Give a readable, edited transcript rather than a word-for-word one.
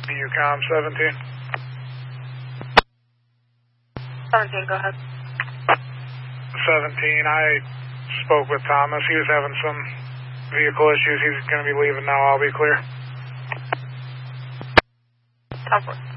UCOM 17. 17, go ahead. 17, I spoke with Thomas. He was having some vehicle issues. He's going to be leaving now. I'll be clear. Top 4.